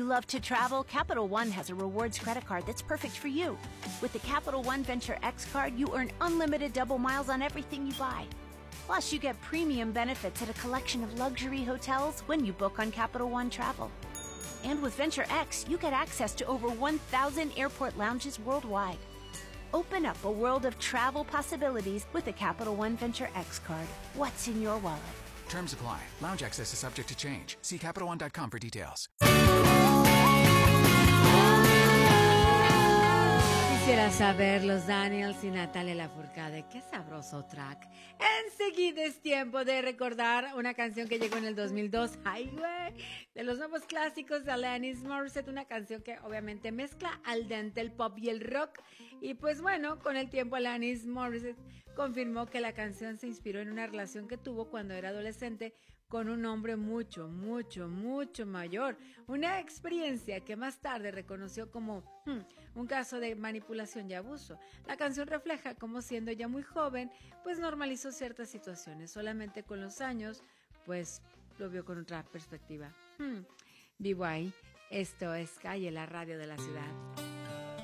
love to travel, Capital One has a rewards credit card that's perfect for you. With the Capital One Venture X card, you earn unlimited double miles on everything you buy. Plus, you get premium benefits at a collection of luxury hotels when you book on Capital One Travel. And with Venture X, you get access to over 1,000 airport lounges worldwide. Open up a world of travel possibilities with a Capital One Venture X card. What's in your wallet? Terms apply. Lounge access is subject to change. See CapitalOne.com for details. Quisiera saber los Daniels y Natalia Lafourcade. Qué sabroso track. Enseguida es tiempo de recordar una canción que llegó en el 2002. ¡Ay, güey! De los nuevos clásicos de Alanis Morissette. Una canción que obviamente mezcla al dente el pop y el rock. Y pues bueno, con el tiempo Alanis Morissette confirmó que la canción se inspiró en una relación que tuvo cuando era adolescente con un hombre mucho mayor. Una experiencia que más tarde reconoció como un caso de manipulación y abuso. La canción refleja cómo siendo ya muy joven, pues normalizó ciertas situaciones. Solamente con los años, pues lo vio con otra perspectiva. Vivo ahí. Esto es Calle, la radio de la ciudad.